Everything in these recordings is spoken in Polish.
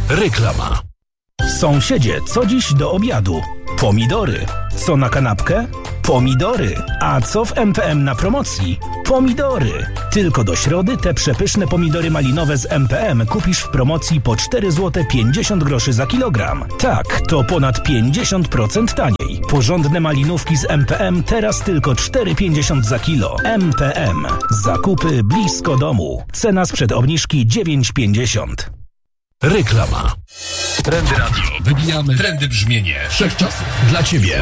Reklama. Sąsiedzie, co dziś do obiadu? Pomidory. Co na kanapkę? Pomidory. A co w MPM na promocji? Pomidory. Tylko do środy te przepyszne pomidory malinowe z MPM kupisz w promocji po 4 zł 50 groszy za kilogram. Tak, to ponad 50% taniej. Porządne malinówki z MPM teraz tylko 4,50 za kilo. MPM. Zakupy blisko domu. Cena sprzed obniżki 9,50. Reklama. Trendy Radio. Wybijamy trendy brzmienie wszechczasów dla Ciebie.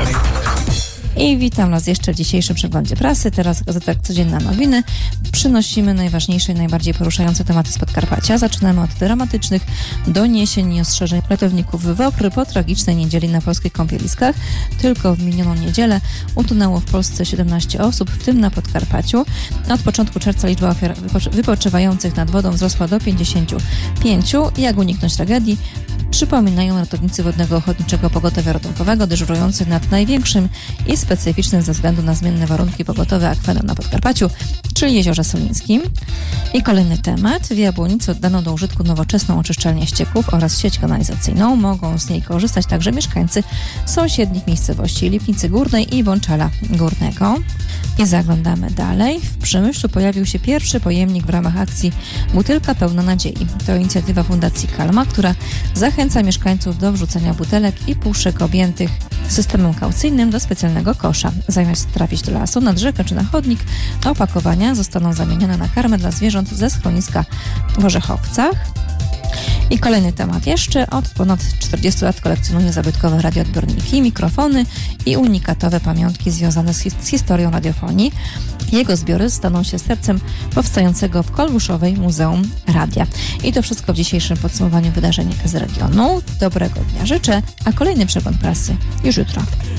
I witam Was jeszcze w dzisiejszym przeglądzie prasy. Teraz Gazeta Codzienna Nowiny. Przynosimy najważniejsze i najbardziej poruszające tematy z Podkarpacia. Zaczynamy od dramatycznych doniesień i ostrzeżeń ratowników Wopry po tragicznej niedzieli na polskich kąpieliskach. Tylko w minioną niedzielę utonęło w Polsce 17 osób, w tym na Podkarpaciu. Od początku czerwca liczba ofiar wypoczywających nad wodą wzrosła do 55. Jak uniknąć tragedii? Przypominają ratownicy Wodnego Ochotniczego Pogotowia Ratunkowego dyżurujący nad największym i specyficznym ze względu na zmienne warunki pogotowe akwenem na Podkarpaciu, czyli Jeziorze Solińskim. I kolejny temat. W Jabłonicy oddano do użytku nowoczesną oczyszczalnię ścieków oraz sieć kanalizacyjną. Mogą z niej korzystać także mieszkańcy sąsiednich miejscowości Lipnicy Górnej i Bączala Górnego. I zaglądamy dalej. W Przemyślu pojawił się pierwszy pojemnik w ramach akcji Butelka Pełna Nadziei. To inicjatywa Fundacji Kalma, która zachęca mieszkańców do wrzucenia butelek i puszek objętych systemem kaucyjnym do specjalnego kosza. Zamiast trafić do lasu, nad rzekę czy na chodnik, opakowania zostaną zamienione na karmę dla zwierząt ze schroniska w Orzechowcach. I kolejny temat jeszcze. Od ponad 40 lat kolekcjonuje zabytkowe radioodbiorniki, mikrofony i unikatowe pamiątki związane z historią radiofonii. Jego zbiory staną się sercem powstającego w Kolbuszowej Muzeum Radia. I to wszystko w dzisiejszym podsumowaniu wydarzeń z regionu. Dobrego dnia życzę, a kolejny przegląd prasy już jutro.